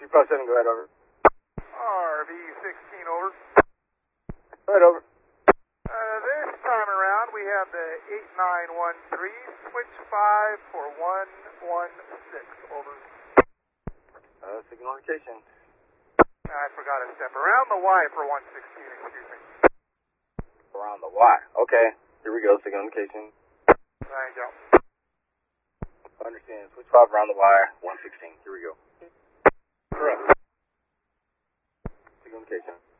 357, go ahead, over. RV-16, over. Go ahead, over. This time around, we have the 8913, switch 5 for 116, over. Signal indication. I forgot a step. Around the Y for 116, excuse me. Around the Y. Okay, here we go, signal indication. Thank you. Understand, switch 5 around the Y, 116, here we go. Correct. Signal indication.